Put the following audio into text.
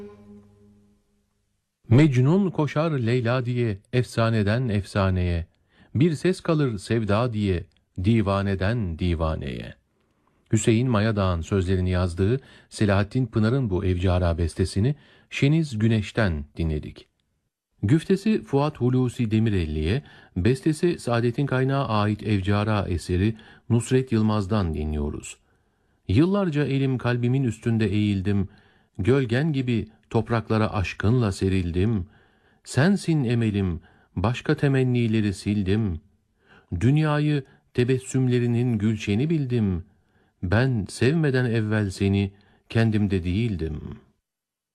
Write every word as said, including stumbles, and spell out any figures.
Mecnun koşar Leyla diye efsaneden efsaneye, bir ses kalır sevda diye divaneden divaneye. Hüseyin Mayadağ'ın sözlerini yazdığı Selahattin Pınar'ın bu Evcara bestesini Şeniz Güneş'ten dinledik. Güftesi Fuat Hulusi Demirelli'ye, bestesi Saadettin Kaynağı ait Evcara eseri Nusret Yılmaz'dan dinliyoruz. Yıllarca elim kalbimin üstünde eğildim, gölgen gibi topraklara aşkınla serildim. Sensin emelim, başka temennileri sildim. Dünyayı tebessümlerinin gülşeni bildim. Ben sevmeden evvel seni kendimde değildim.''